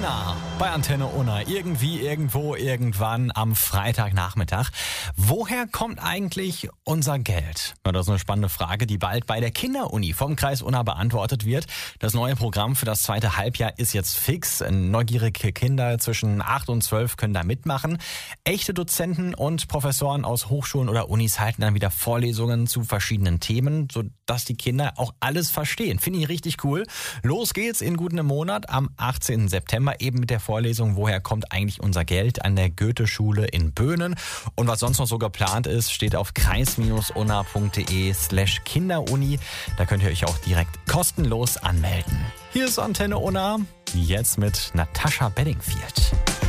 Unna bei Antenne Unna. Irgendwie, irgendwo, irgendwann am Freitagnachmittag. Woher kommt eigentlich unser Geld? Ja, das ist eine spannende Frage, die bald bei der Kinderuni vom Kreis Unna beantwortet wird. Das neue Programm für das zweite Halbjahr ist jetzt fix. Neugierige Kinder zwischen 8 und 12 können da mitmachen. Echte Dozenten und Professoren aus Hochschulen oder Unis halten dann wieder Vorlesungen zu verschiedenen Themen, sodass die Kinder auch alles verstehen. Finde ich richtig cool. Los geht's in gut einem Monat am 18. September eben mit der Vorlesung Woher kommt eigentlich unser Geld an der Goethe-Schule in Böhnen. Und was sonst noch so geplant ist, steht auf kreis-unna.de/Kinderuni. Da könnt ihr euch auch direkt kostenlos anmelden. Hier ist Antenne Unna, jetzt mit Natascha Bedingfield.